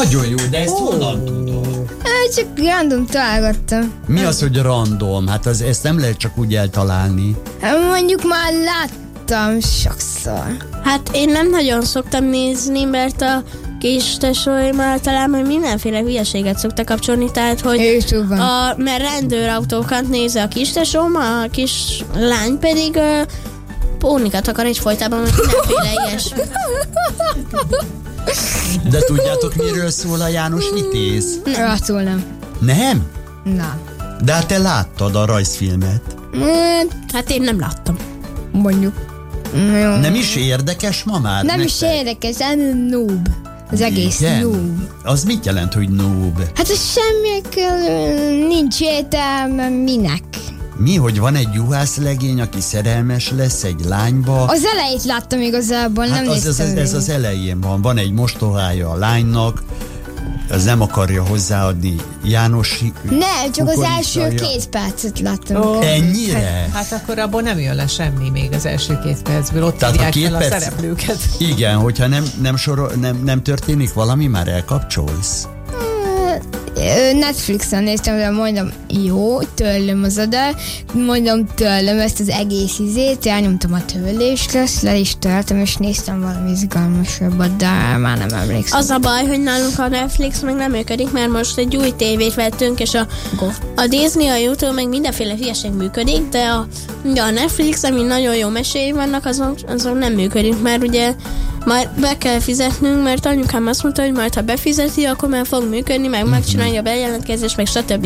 Nagyon jó, de ezt honnan tudod? Csak random találgattam. Mi az, hogy random? Hát ezt nem lehet csak úgy eltalálni. Mondjuk már láttam sokszor. Hát én nem nagyon szoktam nézni, mert a kis tesóim általában mindenféle hülyeséget szoktak kapcsolni, tehát hogy mert rendőrautókat nézi a kis tesóm, a kis lány pedig pónikat akar egyfolytában, mert mindenféle ilyesmi. De tudjátok, miről szól a János Vitéz? Attól nem. Nem? Na. De hát te láttad a rajzfilmet. Hát én nem láttam. Mondjuk. Jó. Nem is érdekes ma már? Nem is érdekes, ez noob. Az egész noob. Az mit jelent, hogy noob? Hát az semmi, nincs értelme, minek. Mi, hogy van egy juhászlegény, aki szerelmes lesz egy lányba? Az elejét láttam igazából, hát nem néztem. Ez az elején van egy mostohája a lánynak, az nem akarja hozzáadni János. Nem, csak az első 2 percet láttam. Ennyire? Hát akkor abból nem jön le semmi még az első 2 percből, ott tehát írják fel a szereplőket. Igen, hogyha nem történik valami, már elkapcsolsz. Netflixen néztem, de mondom, jó, törlöm az oda, mondom, törlöm ezt az egész izét, elnyomtam a törlést, le is törtem, és néztem valami izgalmasabbat, de már nem emlékszem. Az a baj, hogy nálunk a Netflix meg nem működik, mert most egy új tévét vettünk, és a Disney, a YouTube, meg mindenféle hülyeség működik, de a Netflix, ami nagyon jó meséi vannak, azok nem működik, mert ugye majd be kell fizetnünk, mert anyukám azt mondta, hogy majd ha befizeti, akkor már fog működni, meg megcsinálja a bejelentkezést, meg stb.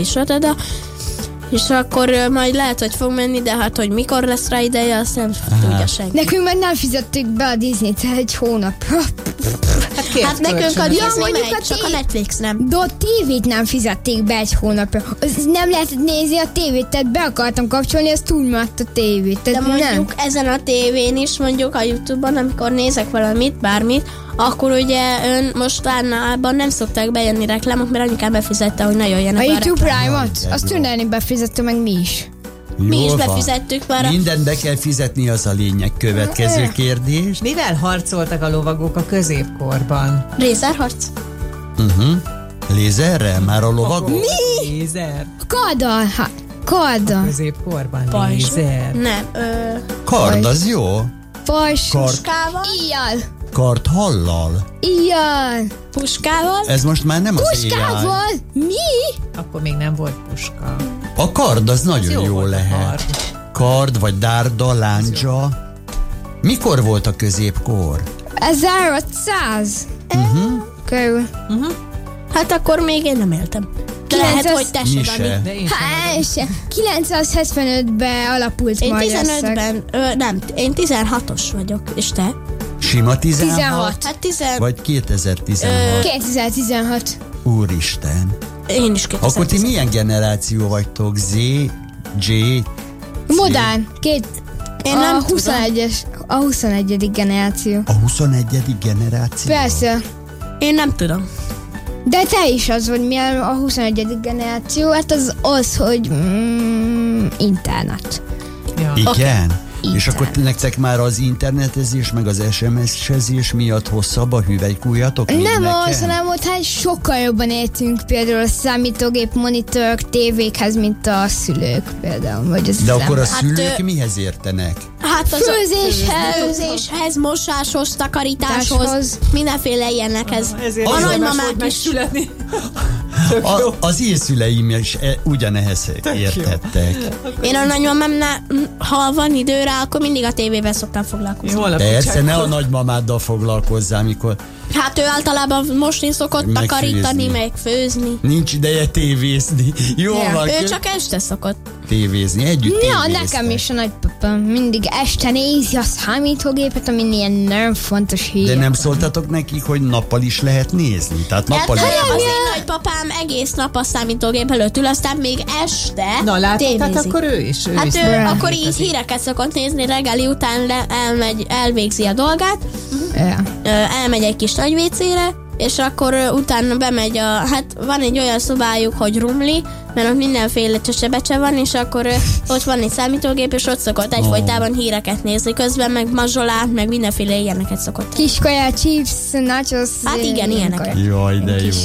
És akkor majd lehet, hogy fog menni, de hát, hogy mikor lesz rá ideje, azt nem tudja senki. Nekünk már nem fizettük be a Disney-t egy hónapra. Hát nekünk a Disney megy, csak a Netflix nem. De a tévét nem fizették be egy hónapra. Nem lehetett nézni a tévét, tehát be akartam kapcsolni, az túlmaradt a tévét. De mondjuk ezen a tévén is, mondjuk a YouTube-on, amikor nézek valamit, bármit, akkor ugye mostanában nem szokták bejönni reklámok, mert anyukám befizette, hogy ne jöjjenek a YouTube reklámok. Prime-ot? Azt tűnelni befizette, meg mi is. Mi is befizettük már. Mindent be kell fizetni, az a lényeg. Következő kérdés. Mivel harcoltak a lovagok a középkorban? Lézerharc? Lézerrel? Már a lovagok? Mi? Lézer? Karddal. Karddal. Középkorban lézer? Nem. Kard, az jó? Puskával? Ijjal. Kard hallal? Ijjal. Puskával? Ez most már nem az Puskával? Mi? Akkor még nem volt puska. A kard az nagyon jó volt lehet. Kard vagy dárda, láncsa. Mikor volt a középkor? 1500. Körül. Hát akkor még én nem éltem. De lehet, hogy te se, Dani. 975-ben alapult Magyarország. 15-ben, nem, én 16-os vagyok, és te? Sima 16? Hát Vagy 2016? 2016. Úristen. Én is 2016. Akkor ti milyen generáció vagytok? Z, J, Modern. Én nem 21-es. A 21. generáció. A 21. generáció? Persze. Én nem tudom. De te is az vagy, milyen a 21. generáció, hát az hogy internet. Ja. Igen? Okay. És akkor nektek már az internetezés, meg az SMS-ezés miatt hosszabb a hüvelykújatok? Nem az, hanem ott hát sokkal jobban értünk például a számítógép, monitorok, tévékhez, mint a szülők például. Vagy az de akkor a szülők mihez értenek? Hát az főzéshez, mosáshoz, takarításhoz, mindenféle ilyenekhez. A nagymamák is születni. Az én szüleim is ugyanehhez értettek. Én a nagymamámnál, ha van idő rá, akkor mindig a tévével szoktam foglalkozni. Persze, ne a nagymamáddal foglalkozzál, mikor... Hát ő általában mosni szokott, takarítani, meg főzni. Nincs ideje tévézni. Jó van. Ő csak este szokott tévézni, együtt tévéztek. Nekem is a nagypapám mindig este nézi a számítógépet, ami ilyen nagyon fontos hír. De nem szóltatok nekik, hogy nappal is lehet nézni? Tehát nappal is az én nagypapám egész nap a számítógép előtt ül, aztán még este tévézik. Tehát akkor ő is. Hát ő akkor így híreket szokott nézni, reggeli után elvégzi a dolgát, elmegy egy kis nagy WC-re, és akkor utána bemegy hát van egy olyan szobájuk, hogy rumli, mert ott mindenféle csesebecse van, és akkor ott van egy számítógép, és ott szokott egyfolytában híreket nézni, közben meg mazsolát, meg mindenféle ilyeneket szokott. Kiskaja, chips, nachos. Hát igen, ilyeneket. Jaj, de jó.